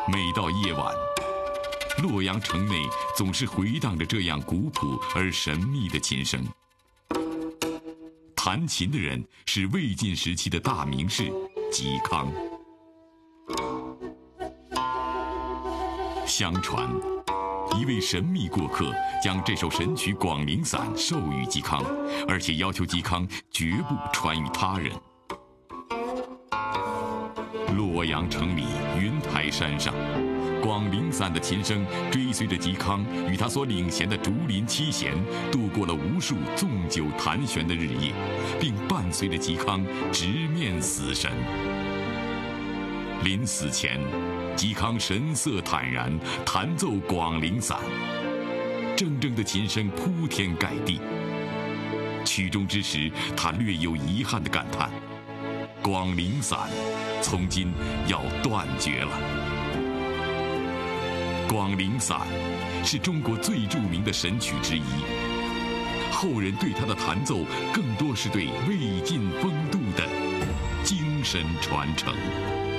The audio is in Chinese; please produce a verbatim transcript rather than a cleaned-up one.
每到夜晚，洛阳城内总是回荡着这样古朴而神秘的琴声。弹琴的人是魏晋时期的大名士嵇康。相传，一位神秘过客将这首神曲《广陵散》授予嵇康，而且要求嵇康绝不传与他人。洛阳城里云台山上，广陵散的琴声追随着嵇康与他所领衔的竹林七贤，度过了无数纵酒谈玄的日夜，并伴随着嵇康直面死神。临死前，嵇康神色坦然，弹奏《广陵散》，铮铮的琴声铺天盖地。曲终之时，他略有遗憾地感叹：“广陵散，从今要断绝了。”《广陵散》是中国最著名的神曲之一，后人对它的弹奏更多是对魏晋风度的精神传承。